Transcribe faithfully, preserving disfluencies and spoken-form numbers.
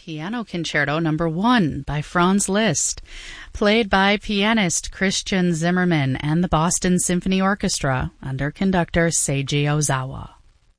Piano Concerto Number one by Franz Liszt, played by pianist Christian Zimmermann and the Boston Symphony Orchestra under conductor Seiji Ozawa.